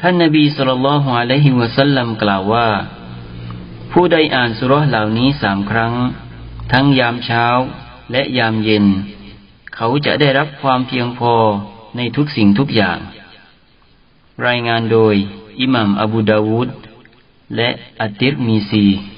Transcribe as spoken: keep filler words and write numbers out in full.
ท่านนบีศ็อลลัลลอฮุอะลัยฮิวะซัลลัมกล่าวว่าผู้ใดอ่านสุเราะห์เหล่านี้สามครั้งทั้งยามเช้าและยามเย็นเขาจะได้รับความเพียงพอในทุกสิ่งทุกอย่างรายงานโดยอิหม่ามอบูดาวูดและอัตติรมีซี